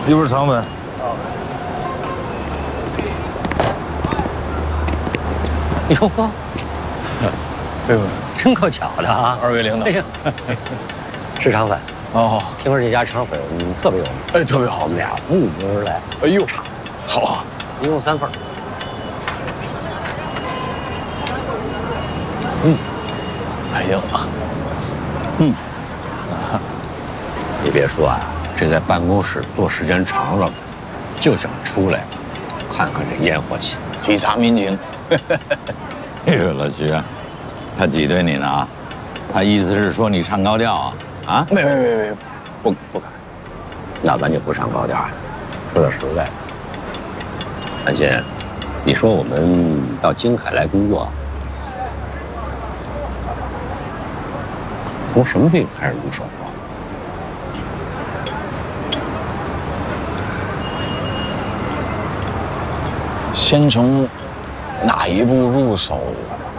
一会儿肠粉。 哟呵， 哎呦， 真够巧的啊！ 二位领导， 哎呀，吃肠粉。 哦， 听说这家肠粉特别有名， 哎，特别好我们俩慕名而来。 哎呦，好啊， 一共3份。 还行啊。 你别说啊，这在办公室坐时间长了，就想出来看看这烟火气， 体察民情。 哎呦，老徐，他挤兑你呢啊？他意思是说你唱高调啊？啊？ 没，不敢。 那咱就不上高调。说点实在的，安心，你说我们到京海来工作，从什么地方开始入手啊？ 先从哪一步入手？